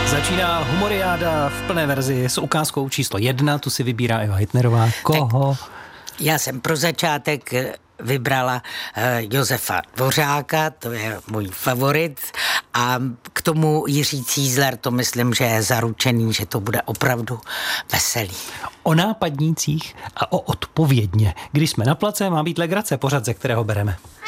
Začíná Humoriáda v plné verzi s ukázkou číslo 1, tu si vybírá Eva Hitnerová. Koho? Tak já jsem pro začátek vybrala Josefa Dvořáka, to je můj favorit, a k tomu Jiří Cízler, to myslím, že je zaručený, že to bude opravdu veselý. O nápadnících a o odpovědně. Když jsme na place, má být legrace, pořad, ze kterého bereme